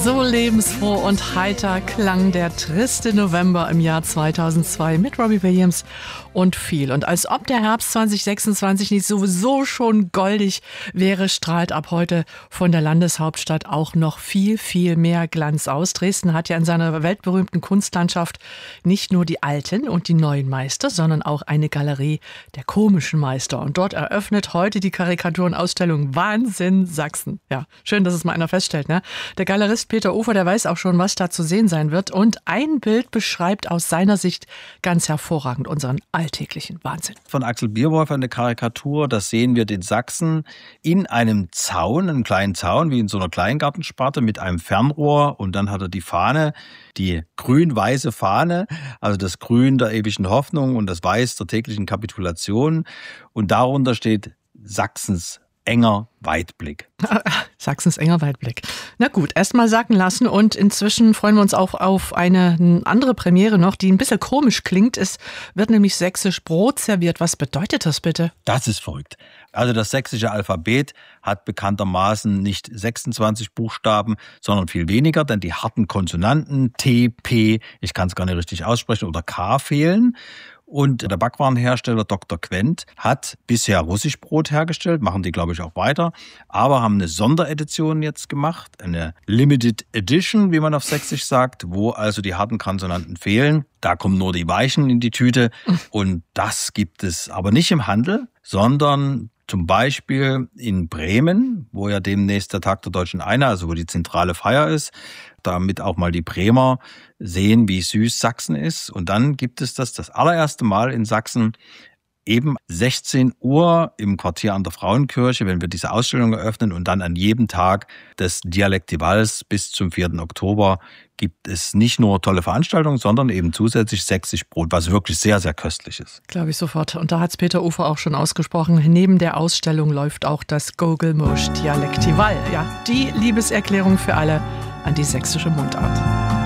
So lebensfroh und heiter klang der triste November im Jahr 2002 mit Robbie Williams und viel. Und als ob der Herbst 2026 nicht sowieso schon goldig wäre, strahlt ab heute von der Landeshauptstadt auch noch viel, viel mehr Glanz aus. Dresden hat ja in seiner weltberühmten Kunstlandschaft nicht nur die alten und die neuen Meister, sondern auch eine Galerie der komischen Meister. Und dort eröffnet heute die Karikaturenausstellung Wahnsinn Sachsen. Ja, schön, dass es mal einer feststellt, ne? Der Galerist Peter Ufer, der weiß auch schon, was da zu sehen sein wird. Und ein Bild beschreibt aus seiner Sicht ganz hervorragend unseren alltäglichen Wahnsinn. Von Axel Bierwolf eine Karikatur, da sehen wir den Sachsen in einem Zaun, einem kleinen Zaun, wie in so einer Kleingartensparte mit einem Fernrohr. Und dann hat er die Fahne, die grün-weiße Fahne, also das Grün der ewigen Hoffnung und das Weiß der täglichen Kapitulation. Und darunter steht Sachsens enger Weitblick. Sachsens enger Weitblick. Na gut, erst mal sacken lassen und inzwischen freuen wir uns auch auf eine andere Premiere noch, die ein bisschen komisch klingt. Es wird nämlich sächsisch Brot serviert. Was bedeutet das bitte? Das ist verrückt. Also das sächsische Alphabet hat bekanntermaßen nicht 26 Buchstaben, sondern viel weniger, denn die harten Konsonanten T, P, ich kann es gar nicht richtig aussprechen, oder K fehlen. Und der Backwarenhersteller Dr. Quent hat bisher Russischbrot hergestellt, machen die, glaube ich, auch weiter, aber haben eine Sonderedition jetzt gemacht, eine Limited Edition, wie man auf Sächsisch sagt, wo also die harten Konsonanten fehlen. Da kommen nur die Weichen in die Tüte und das gibt es aber nicht im Handel, sondern zum Beispiel in Bremen, wo ja demnächst der Tag der Deutschen Einheit, also wo die zentrale Feier ist, damit auch mal die Bremer sehen, wie süß Sachsen ist. Und dann gibt es das allererste Mal in Sachsen eben 16 Uhr im Quartier an der Frauenkirche, wenn wir diese Ausstellung eröffnen und dann an jedem Tag des Dialektivals bis zum 4. Oktober gibt es nicht nur tolle Veranstaltungen, sondern eben zusätzlich sächsisch Brot, was wirklich sehr, sehr köstlich ist. Glaube ich sofort. Und da hat es Peter Ufer auch schon ausgesprochen. Neben der Ausstellung läuft auch das Gogelmusch Dialektival. Ja, die Liebeserklärung für alle an die sächsische Mundart.